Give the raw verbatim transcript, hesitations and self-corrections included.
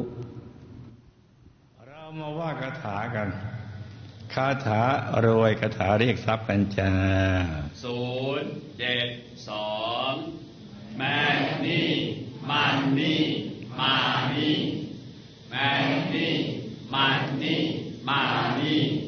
เรามาว่าคาถากันคาถารวยคาถาเรียกทรัพย์กันจ้าศูนย์เจ็ดสองแมนนี่มันนี่มานี่แมนนี่มันนี่มานี่